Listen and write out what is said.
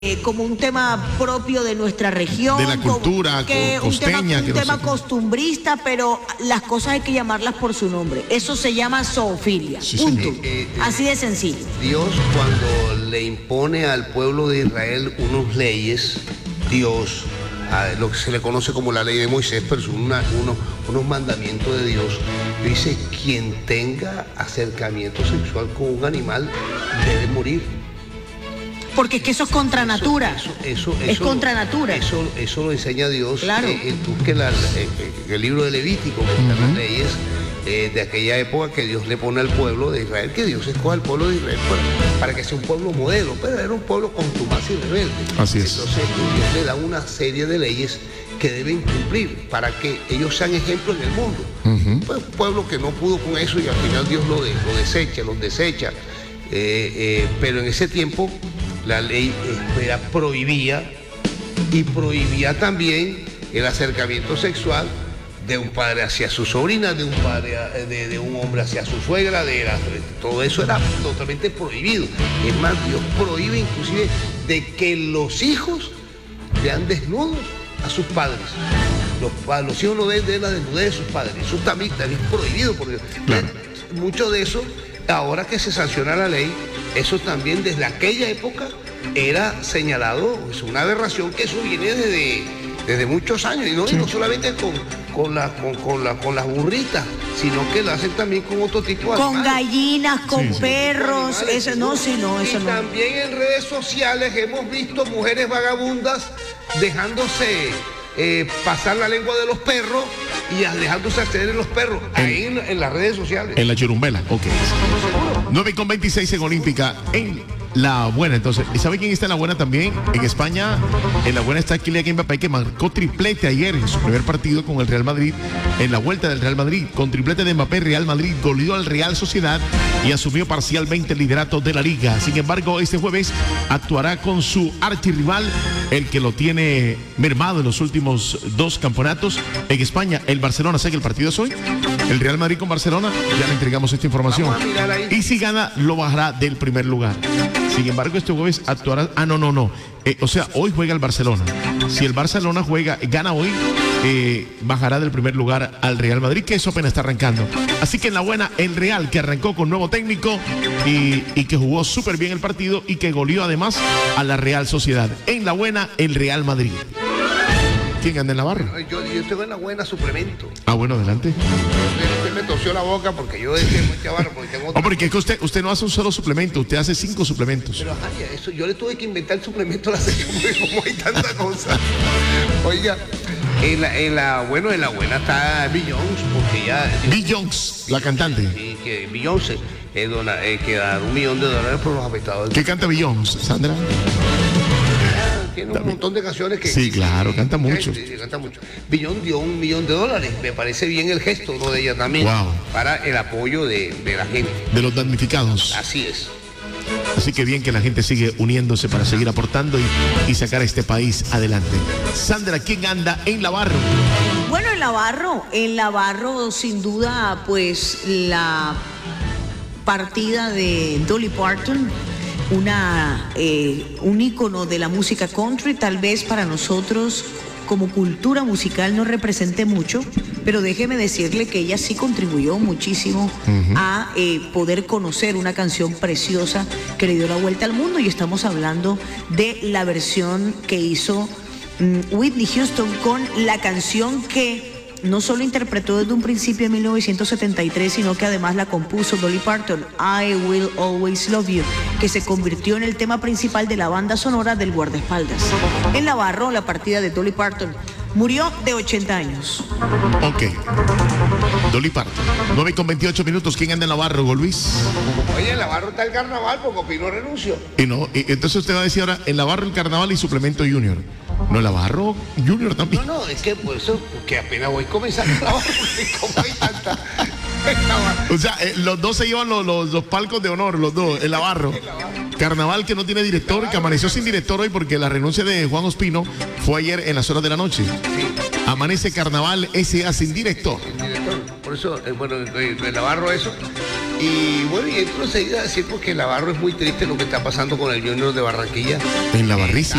como un tema propio de nuestra región, de la cultura costeña, un tema costumbrista, pero las cosas hay que llamarlas por su nombre. Eso se llama zoofilia. Sí, punto. Así de sencillo. Dios, cuando le impone al pueblo de Israel unas leyes, Dios, lo que se le conoce como la ley de Moisés, pero son unos mandamientos de Dios, dice: quien tenga acercamiento sexual con un animal debe morir. Porque es que eso es contra natura. Eso es contra natura. Eso lo enseña Dios. Claro. El libro de Levítico, que están las leyes de aquella época que Dios le pone al pueblo de Israel, que Dios escoge al pueblo de Israel para que sea un pueblo modelo, pero era un pueblo contumaz y rebelde. Así es. Entonces Dios le da una serie de leyes que deben cumplir para que ellos sean ejemplos en el mundo. Pues un pueblo que no pudo con eso y al final Dios los desecha. Pero en ese tiempo la ley prohibía también el acercamiento sexual de un padre hacia su sobrina, de un padre de un hombre hacia su suegra, todo eso era totalmente prohibido. Es más, Dios prohíbe inclusive de que los hijos vean desnudos a sus padres. Los hijos no ven de la desnudez de sus padres. Eso también es prohibido por Dios. Claro. Mucho de eso, ahora que se sanciona la ley, eso también desde aquella época era señalado, es una aberración, que eso viene desde muchos años, y no solamente con las burritas, sino que lo hacen también con otro tipo de con animales. Gallinas, con perros, Animales, eso no. También en redes sociales hemos visto mujeres vagabundas dejándose pasar la lengua de los perros y dejándose acceder en los perros, ahí en las redes sociales. En la churumbela, ok. 9:26 en Olímpica, en La Buena. Entonces, ¿y sabe quién está en La Buena también? En España, en La Buena está Kylian Mbappé, que marcó triplete ayer en su primer partido con el Real Madrid, en la vuelta del Real Madrid. Con triplete de Mbappé, Real Madrid goleó al Real Sociedad y asumió parcialmente el liderato de la Liga. Sin embargo, este jueves actuará con su archirrival, el que lo tiene mermado en los últimos dos campeonatos en España, el Barcelona. ¿Sé que el partido es hoy? El Real Madrid con Barcelona, ya le entregamos esta información. Vamos a mirar ahí. Y si gana, lo bajará del primer lugar. Sin embargo, este jueves actuará... no. O sea, hoy juega el Barcelona. Si el Barcelona gana hoy, bajará del primer lugar al Real Madrid, que eso apenas está arrancando. Así que en La Buena, el Real, que arrancó con nuevo técnico y que jugó súper bien el partido y que goleó además a la Real Sociedad. En La Buena, el Real Madrid. ¿Quién anda en la barra? Yo tengo en La Buena suplemento. Ah, bueno, adelante. Usted me torció la boca porque yo decía mucha barra, porque tengo otra. Porque es que usted no hace un solo suplemento, usted hace 5 suplementos. Pero eso, yo le tuve que inventar el suplemento a la segunda, como hay tanta cosa. Oiga, en la Buena está Beyoncé, porque ya... Beyoncé, la cantante. Sí, que Beyoncé que da $1 millón por los afectados. ¿Qué canta Beyoncé, Sandra? Tiene un montón de canciones que... Sí, claro, canta mucho. Sí, canta mucho. Beyoncé dio $1 millón. Me parece bien el gesto, ¿no?, de ella también. Wow. Para el apoyo de la gente. De los damnificados. Así es. Así que bien que la gente sigue uniéndose para seguir aportando y sacar a este país adelante. Sandra, ¿quién anda en Navarro? Bueno, en Navarro sin duda, pues la partida de Dolly Parton, un ícono de la música country. Tal vez para nosotros como cultura musical no represente mucho, pero déjeme decirle que ella sí contribuyó muchísimo a poder conocer una canción preciosa que le dio la vuelta al mundo, y estamos hablando de la versión que hizo Whitney Houston con la canción que no solo interpretó desde un principio en 1973, sino que además la compuso Dolly Parton, I Will Always Love You, que se convirtió en el tema principal de la banda sonora del guardaespaldas. En Navarro, la partida de Dolly Parton, murió de 80 años. Ok. Dolly Parton. 9:28. ¿Quién anda en Navarro, Luis? Oye, en Navarro está el carnaval porque Opino renunció. Entonces usted va a decir ahora, en Navarro el carnaval y suplemento Junior. No, en Navarro Junior también. No, es que por eso, porque apenas voy comenzando Navarro, porque como hay tanta... O sea, los dos se llevan los palcos de honor, los dos, el Navarro. Carnaval que no tiene director, que amaneció sin director hoy porque la renuncia de Juan Ospino fue ayer en las horas de la noche. Sí. Amanece Carnaval S.A. sin director. Por eso, bueno, en Navarro eso. Y bueno, y entro enseguida a decir porque Navarro es muy triste lo que está pasando con el Junior de Barranquilla. En la barrísima.